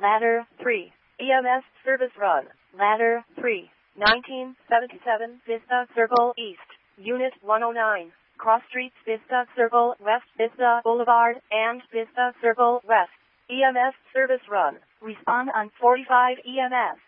Ladder 3. EMS service run. Ladder 3. 1977 Vista Circle East. Unit 109. Cross Streets Vista Circle West, Vista Boulevard, and Vista Circle West. EMS service run. Respond on 45 EMS.